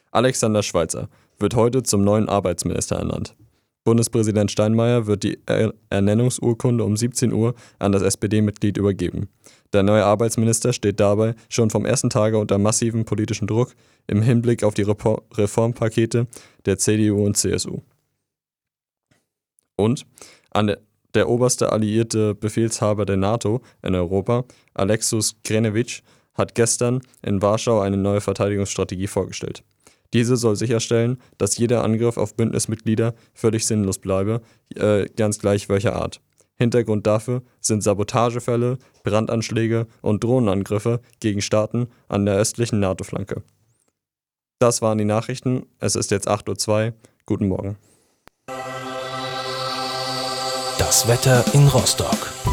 Alexander Schweitzer wird heute zum neuen Arbeitsminister ernannt. Bundespräsident Steinmeier wird die Ernennungsurkunde um 17 Uhr an das SPD-Mitglied übergeben. Der neue Arbeitsminister steht dabei schon vom ersten Tage unter massivem politischen Druck im Hinblick auf die Reformpakete der CDU und CSU. Und der oberste alliierte Befehlshaber der NATO in Europa, Alexus Grenewitsch, hat gestern in Warschau eine neue Verteidigungsstrategie vorgestellt. Diese soll sicherstellen, dass jeder Angriff auf Bündnismitglieder völlig sinnlos bleibe, ganz gleich welcher Art. Hintergrund dafür sind Sabotagefälle, Brandanschläge und Drohnenangriffe gegen Staaten an der östlichen NATO-Flanke. Das waren die Nachrichten. Es ist jetzt 8:02 Uhr. Guten Morgen. Das Wetter in Rostock.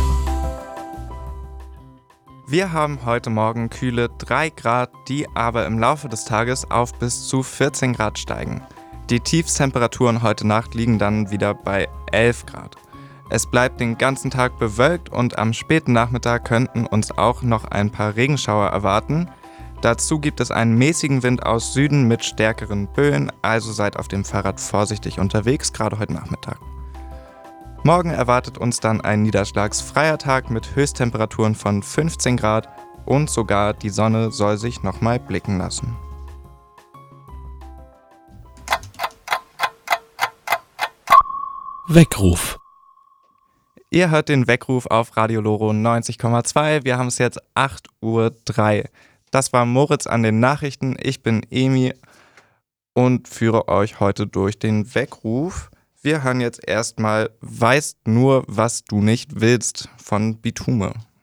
Wir haben heute Morgen kühle 3 Grad, die aber im Laufe des Tages auf bis zu 14 Grad steigen. Die Tiefstemperaturen heute Nacht liegen dann wieder bei 11 Grad. Es bleibt den ganzen Tag bewölkt und am späten Nachmittag könnten uns auch noch ein paar Regenschauer erwarten. Dazu gibt es einen mäßigen Wind aus Süden mit stärkeren Böen, also seid auf dem Fahrrad vorsichtig unterwegs, gerade heute Nachmittag. Morgen erwartet uns dann ein niederschlagsfreier Tag mit Höchsttemperaturen von 15 Grad und sogar die Sonne soll sich nochmal blicken lassen. Weckruf. Ihr hört den Weckruf auf Radio Loro 90,2. Wir haben es jetzt 8:03 Uhr. Das war Moritz an den Nachrichten. Ich bin Emi und führe euch heute durch den Weckruf. Wir hören jetzt erstmal Weißt nur, was du nicht willst von Bitume.